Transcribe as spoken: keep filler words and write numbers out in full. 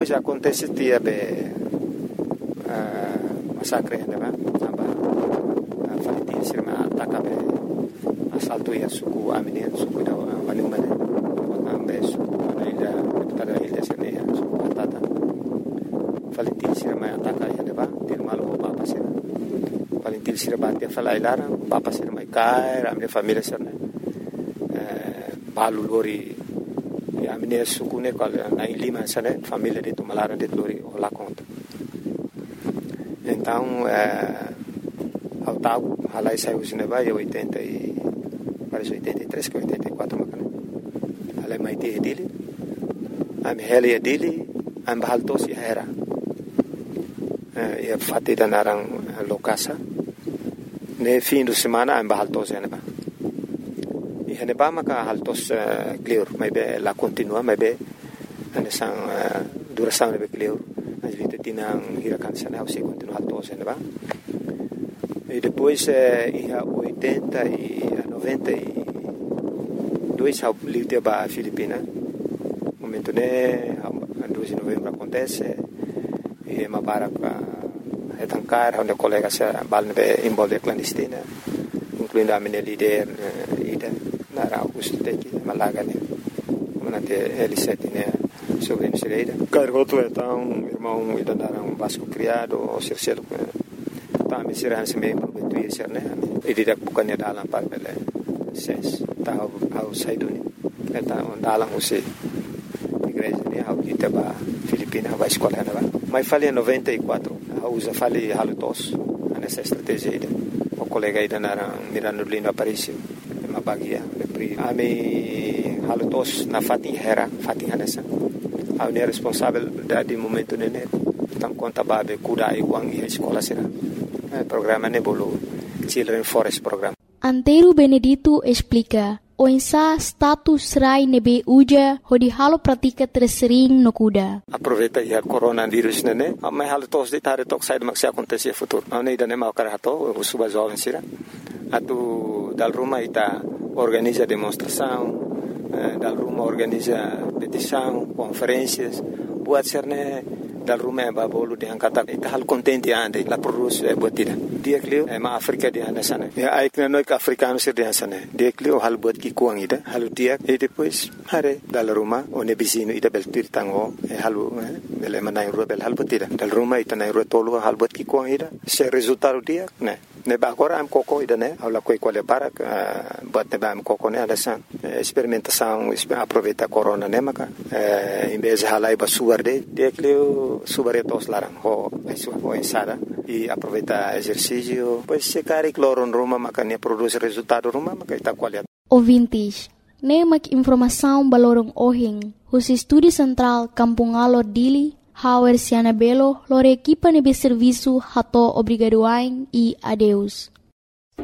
depois acontece dia be uh, massacre né ba aba falitin sirma ataca be assalto ia suku amine suku da wani umane ambe suku na ilha tada ilha sirne suku atata falitin sirma ataca ia ne ba dir malo papa sir falitin sirma dia fala ilara papa sirma kai amne família sirne balu lori a minha sucune qual na Lima sana família de Tumalara de lori lá conta então ao tal halai saiu cinema em oitenta e parece oitenta e três que oitenta e quatro macana halai mai te dele am heli dele am bahaltos era e fatida narang lokasa ne fim de semana am bahaltos era hene ba maka haltos clear mai be la continua mai be ane sang duração be clear as vita tinang hirakan sana se continua haltos hene ba e depois ia oitenta e noventa e dois ao livre ba Filipina momento ne dois de novembro acontece e mabara é tancar onde colegas balne be involve clandestina incluindo a minha líder ida Nara Augusto Teki Malaga, Manate L sete, né? Sobre a Nereida. Cargoto é tão irmão e dandaram um vasco criado, ou cerceiro, tá me será se meio para o Twitter, né? E direto bukan ya dalam par bele, ses, tá ao saiduni, é tá um dalam você, igreja né? Ao que tava Filipina vai escola né? Mas falei em noventa e quatro, a usa falei halutos, nessa estratégia aí, o colega aí dandaram mirando lindo apareceu. Bagia lepri ami halutos na fatin hera fatin hanesa au ne responsável dadi momento nene tam conta babe kuda e wang e escola sera programa ne bolo Children Forest Program. Antero Benedito explica o insa status rai nebe uja hodi halo pratika tersering no kuda. Aproveita ya coronavírus nene amma halutos de tare tok side maksi acontecer futuro ne dane mau karato o suba jovem sira atu dal Roma ita organiza demonstração dal Roma organiza petição conferências buat serne dal Roma ba bolu de angkata ita hal contente ande la produce e botida dia klio e ma Afrika de anda sana ya aikna no ka africano sir de sana dia klio hal bot ki kuang ida halu dia e depois hare dal Roma one bisino ida bel tirtango e halu bele manai rubel hal botida dal Roma ita na ro tolu hal bot ki kuang ida se resultado dia ne ne ba agora am coco ida ne ala coi quale para bot ne ba am coco ne ada san experimentação aproveita corona ne maka em vez halai ba suarde dia klio subaretos larang ho isu ho insada e aproveita exercício pois se cari cloro em Roma maka ne produz resultado Roma maka ita qualidade. Ouvintes, ne mak informação balorong ohing hus estúdio central Kampung Alor Dili Hauer Siana Belo lore equipa nebe serviço hato obrigadoain e adeus.